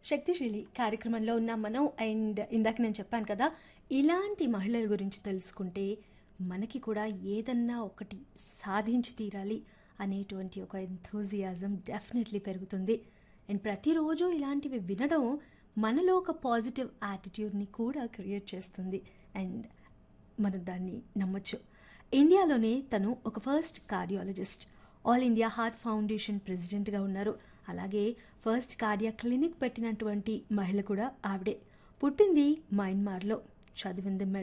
శక్తిశీలి కార్యక్రమంలో ఉన్నాం మనం. అండ్ ఇందాక నేను చెప్పాను కదా, ఇలాంటి మహిళల గురించి తెలుసుకుంటే మనకి కూడా ఏదన్నా ఒకటి సాధించి తీరాలి అనేటువంటి ఒక ఎంథూజియాజం డెఫినెట్లీ పెరుగుతుంది. అండ్ ప్రతిరోజు ఇలాంటివి వినడం మనలో ఒక పాజిటివ్ యాటిట్యూడ్ని కూడా క్రియేట్ చేస్తుంది. అండ్ మనం దాన్ని నమ్మొచ్చు. ఇండియాలోనే తను ఒక first cardiologist, all India heart foundation ప్రెసిడెంట్గా ఉన్నారు. అలాగే ఫస్ట్ కార్డియా క్లినిక్ పెట్టినటువంటి మహిళ కూడా ఆవిడే. పుట్టింది మయన్మార్లో, చదివింది